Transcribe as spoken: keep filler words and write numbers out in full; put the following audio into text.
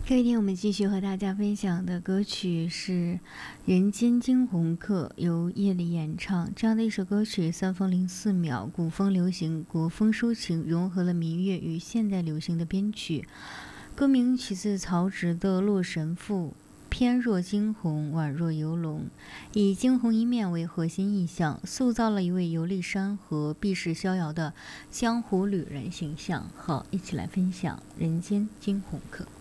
这一天我们继续和大家分享的歌曲是《人间惊鸿客》，由叶莉演唱。这样的一首歌曲，三分零四秒，古风流行、国风抒情，融合了民乐与现代流行的编曲。歌名取自曹植的《洛神赋》，翩若惊鸿，宛若游龙，以惊鸿一面为核心意象，塑造了一位游历山河、避世逍遥的江湖旅人形象。好，一起来分享《人间惊鸿客》。